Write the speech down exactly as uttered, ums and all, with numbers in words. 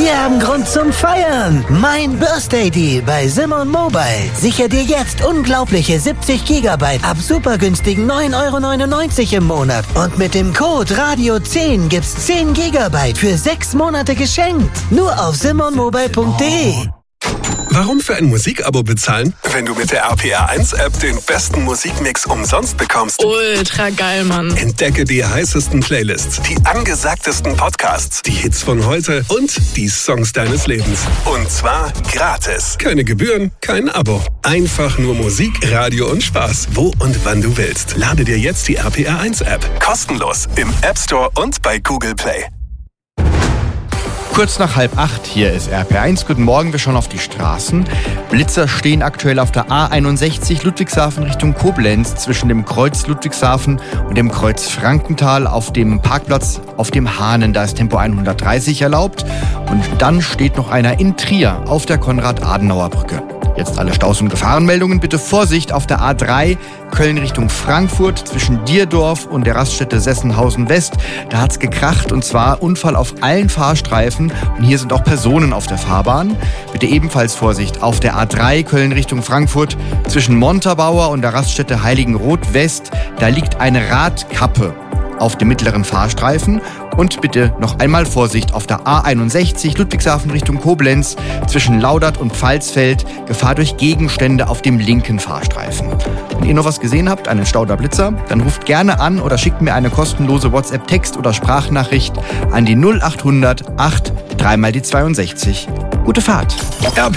Wir haben Grund zum Feiern. Mein Birthday Deal bei Simon Mobile. Sicher dir jetzt unglaubliche siebzig Gigabyte ab super günstigen neun Euro neunundneunzig im Monat. Und mit dem Code Radio zehn gibt's zehn Gigabyte für sechs Monate geschenkt. Nur auf simon mobile punkt de. Warum für ein Musikabo bezahlen, wenn du mit der R P R eins App den besten Musikmix umsonst bekommst? Ultra geil, Mann. Entdecke die heißesten Playlists, die angesagtesten Podcasts, die Hits von heute und die Songs deines Lebens. Und zwar gratis. Keine Gebühren, kein Abo. Einfach nur Musik, Radio und Spaß, wo und wann du willst. Lade dir jetzt die R P R eins App. Kostenlos im App Store und bei Google Play. Kurz nach halb acht, hier ist R P R eins. Guten Morgen, wir schauen auf die Straßen. Blitzer stehen aktuell auf der A einundsechzig Ludwigshafen Richtung Koblenz zwischen dem Kreuz Ludwigshafen und dem Kreuz Frankenthal auf dem Parkplatz auf dem Hahnen. Da ist Tempo hundertdreißig erlaubt. Und dann steht noch einer in Trier auf der Konrad-Adenauer-Brücke. Jetzt alle Staus- und Gefahrenmeldungen. Bitte Vorsicht auf der A drei Köln Richtung Frankfurt zwischen Dierdorf und der Raststätte Sessenhausen West. Da hat's gekracht und zwar Unfall auf allen Fahrstreifen und hier sind auch Personen auf der Fahrbahn. Bitte ebenfalls Vorsicht auf der A drei Köln Richtung Frankfurt zwischen Montabaur und der Raststätte Heiligenroth West. Da liegt eine Radkappe auf dem mittleren Fahrstreifen. Und bitte noch einmal Vorsicht auf der A einundsechzig Ludwigshafen Richtung Koblenz zwischen Laudert und Pfalzfeld. Gefahr durch Gegenstände auf dem linken Fahrstreifen. Wenn ihr noch was gesehen habt, einen Stau oder Blitzer, dann ruft gerne an oder schickt mir eine kostenlose WhatsApp-Text- oder Sprachnachricht an die null achthundert acht drei mal die zweiundsechzig. Gute Fahrt. R P